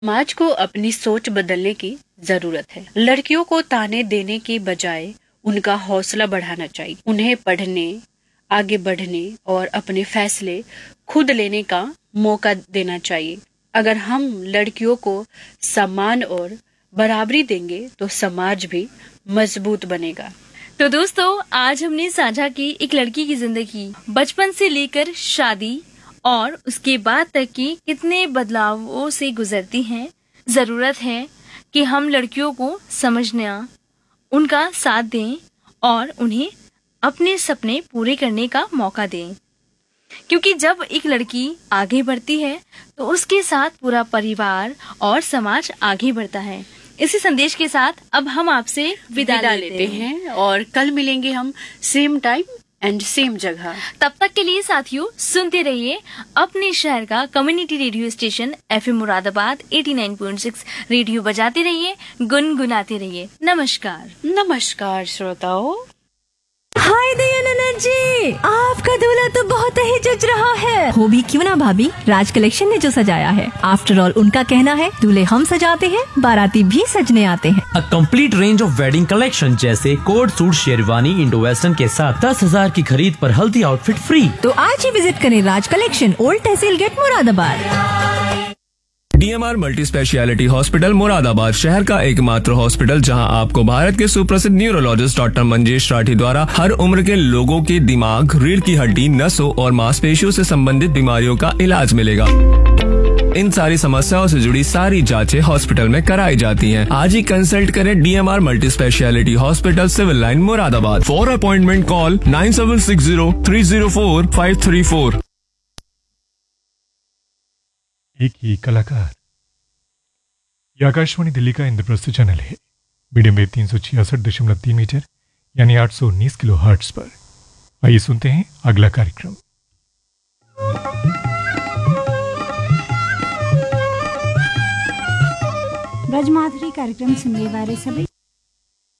समाज को अपनी सोच बदलने की जरूरत है। लड़कियों को ताने देने की बजाय उनका हौसला बढ़ाना चाहिए। उन्हें पढ़ने, आगे बढ़ने और अपने फैसले खुद लेने का मौका देना चाहिए। अगर हम लड़कियों को सम्मान और बराबरी देंगे तो समाज भी मजबूत बनेगा। तो दोस्तों, आज हमने साझा की एक लड़की की जिंदगी, बचपन से लेकर शादी और उसके बाद तक की कितने बदलावों से गुजरती हैं। जरूरत है कि हम लड़कियों को समझना, उनका साथ दें और उन्हें अपने सपने पूरे करने का मौका दें, क्योंकि जब एक लड़की आगे बढ़ती है तो उसके साथ पूरा परिवार और समाज आगे बढ़ता है। इसी संदेश के साथ अब हम आपसे विदा लेते हैं और कल मिलेंगे हम सेम टाइम एंड सेम जगह। तब तक के लिए साथियों, सुनते रहिए अपने शहर का community radio station FM Moradabad 89.6। Radio बजाते रहिए, गुनगुनाते रहिए। नमस्कार। नमस्कार श्रोताओं। हाय दयानंद जी, आपका दूल्हा तो बहुत ही जच रहा है। हो भी क्यों ना भाभी, राज कलेक्शन ने जो सजाया है। आफ्टर ऑल उनका कहना है दूल्हे हम सजाते हैं, बाराती भी सजने आते हैं। A complete range of wedding collection जैसे coat suit, sherwani, Indo western के साथ 10,000 की खरीद पर हल्दी आउटफिट फ्री। तो आज ही विजिट करें राज कलेक्शन, ओल्ड तहसील gate, Moradabad. DMR multi speciality hospital Moradabad शहर का एकमात्र हॉस्पिटल जहां आपको भारत के सुप्रसिद्ध न्यूरोलॉजिस्ट डॉक्टर मंजेश राठी द्वारा हर उम्र के लोगों के दिमाग, रीढ़ की हड्डी, नसों और मांसपेशियों से संबंधित बीमारियों का इलाज मिलेगा। इन सारी समस्याओं से जुड़ी सारी जांचें हॉस्पिटल में कराई जाती हैं। आज ही कंसल्ट करें DMR multi speciality hospital, civil line, Moradabad. For appointment call 9760304534। एक ही कलाकार। यह आकाशवाणी दिल्ली का इंद्रप्रस्थ चैनल है। मीडियम वेव 366.3 मीटर यानी 819 किलो हर्ट्ज पर। आइए सुनते हैं अगला कार्यक्रम। ब्रजमाधुरी कार्यक्रम सुनने वाले सभी